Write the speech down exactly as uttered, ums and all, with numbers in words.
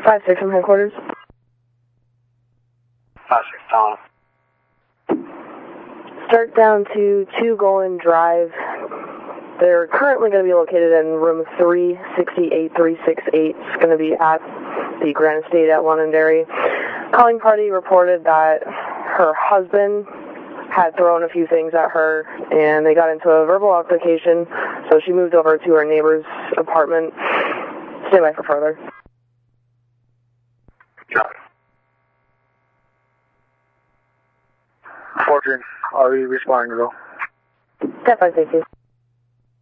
five six from headquarters. five six, down. Start down to two Golan Drive. They're currently going to be located in room three sixty-eight three sixty-eight. It's going to be at the Grand Estate at Londonderry. Calling party reported that her husband had thrown a few things at her, and they got into a verbal altercation, so she moved over to her neighbor's apartment. Stay by for further. Copy. Fortune, are you responding to go? Step by, thank you.